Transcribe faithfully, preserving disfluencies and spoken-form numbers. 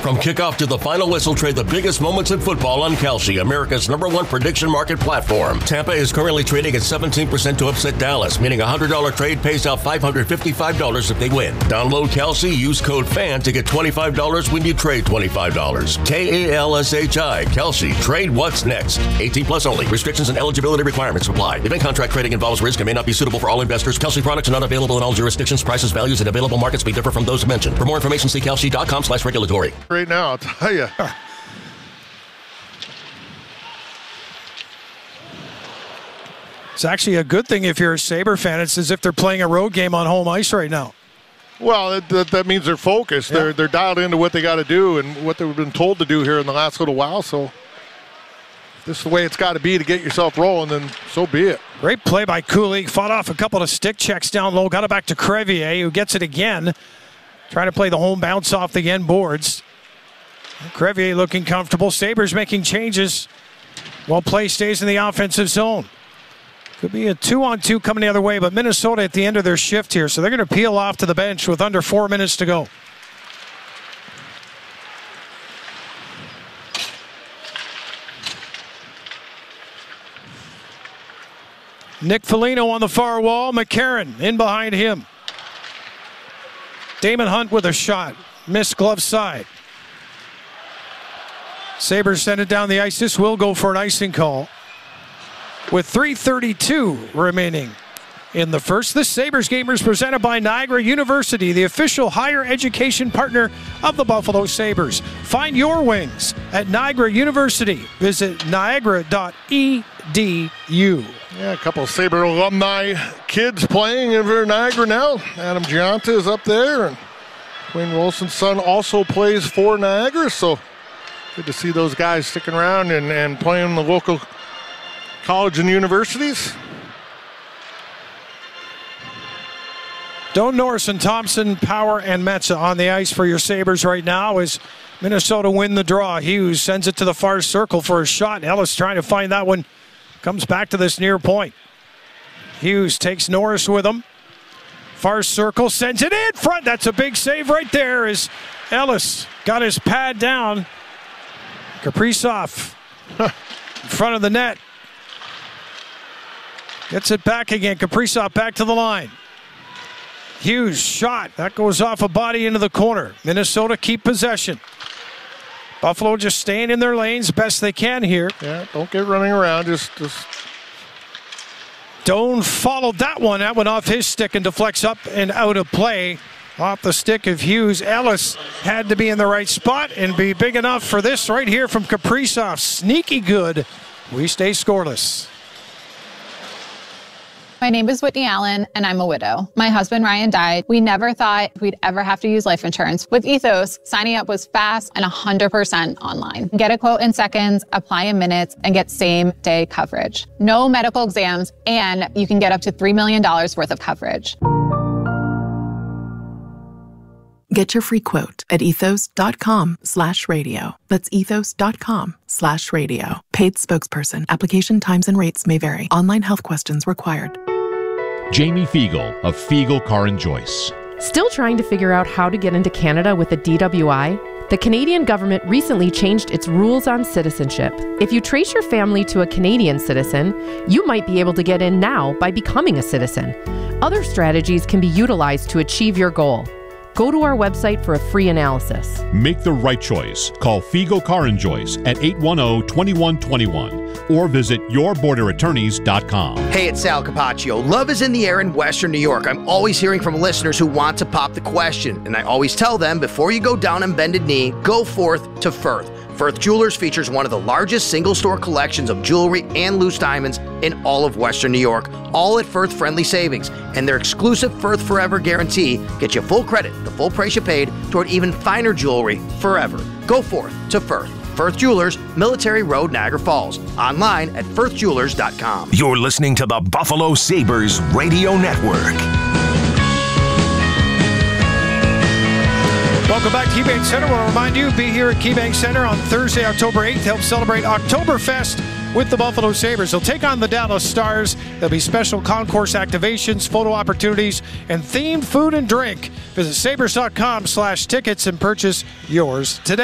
From kickoff to the final whistle, trade the biggest moments in football on Kalshi, America's number one prediction market platform. Tampa is currently trading at seventeen percent to upset Dallas, meaning a one hundred dollars trade pays out five hundred fifty-five dollars if they win. Download Kalshi, use code FAN to get twenty-five dollars when you trade twenty-five dollars. K A L S H I, Kalshi. Trade what's next. eighteen plus only. Restrictions and eligibility requirements apply. Event contract trading involves risk and may not be suitable for all investors. Kalshi products are not available in all jurisdictions. Prices, values, and available markets may differ from those mentioned. For more information, see kalshi.com slash regulatory. Right now, I'll tell you. It's actually a good thing if you're a Sabre fan. It's as if they're playing a road game on home ice right now. Well, that, that, that means they're focused. Yeah. They're they're dialed into what they got to do and what they've been told to do here in the last little while. So if this is the way it's got to be to get yourself rolling, then so be it. Great play by Kulig. Fought off a couple of stick checks down low. Got it back to Crevier, who gets it again. Trying to play the home bounce off the end boards. Crevier looking comfortable. Sabres making changes while play stays in the offensive zone. Could be a two-on-two coming the other way, but Minnesota at the end of their shift here, so they're going to peel off to the bench with under four minutes to go. Nick Foligno on the far wall. McCarron in behind him. Damon Hunt with a shot. Missed glove side. Sabres send it down the ice. This will go for an icing call. With three thirty-two remaining in the first, this Sabres game is presented by Niagara University, the official higher education partner of the Buffalo Sabres. Find your wings at Niagara University. Visit niagara dot e d u. Yeah, a couple of Sabre alumni kids playing over Niagara now. Adam Gianta is up there, and Wayne Wilson's son also plays for Niagara, so good to see those guys sticking around and, and playing the local college and universities. Doan Norris and Thompson, Power, and Metza on the ice for your Sabres right now as Minnesota win the draw. Hughes sends it to the far circle for a shot. Ellis trying to find that one. Comes back to this near point. Hughes takes Norris with him. Far circle, sends it in front. That's a big save right there as Ellis got his pad down. Kaprizov in front of the net. Gets it back again. Kaprizov back to the line. Hughes shot. That goes off a body into the corner. Minnesota keep possession. Buffalo just staying in their lanes best they can here. Yeah, don't get running around. Just, just. Doan followed that one. That went off his stick and deflects up and out of play. Off the stick of Hughes. Ellis had to be in the right spot and be big enough for this right here from Kaprizov. Sneaky good. We stay scoreless. My name is Whitney Allen, and I'm a widow. My husband, Ryan, died. We never thought we'd ever have to use life insurance. With Ethos, signing up was fast and one hundred percent online. Get a quote in seconds, apply in minutes, and get same-day coverage. No medical exams, and you can get up to three million dollars worth of coverage. Get your free quote at ethos.com slash radio. That's ethos.com slash radio. Paid spokesperson. Application times and rates may vary. Online health questions required. Jamie Fiegel of Fiegel Car and Joyce. Still trying to figure out how to get into Canada with a D W I? The Canadian government recently changed its rules on citizenship. If you trace your family to a Canadian citizen, you might be able to get in now by becoming a citizen. Other strategies can be utilized to achieve your goal. Go to our website for a free analysis. Make the right choice. Call Fiegel Car and Joyce at eight one zero, two one two one or visit your border attorneys dot com. Hey, it's Sal Capaccio. Love is in the air in Western New York. I'm always hearing from listeners who want to pop the question, and I always tell them, before you go down on bended knee, go forth to Firth. Firth Jewelers features one of the largest single-store collections of jewelry and loose diamonds in all of Western New York, all at Firth-friendly savings. And their exclusive Firth Forever guarantee gets you full credit, the full price you paid, toward even finer jewelry forever. Go forth to Firth. Firth Jewelers, Military Road, Niagara Falls. Online at firth jewelers dot com. You're listening to the Buffalo Sabres Radio Network. Welcome back to KeyBank Center. I want to remind you, be here at KeyBank Center on Thursday, October eighth. Help celebrate Oktoberfest with the Buffalo Sabres. They'll take on the Dallas Stars. There'll be special concourse activations, photo opportunities, and themed food and drink. Visit sabres dot com slash tickets and purchase yours today.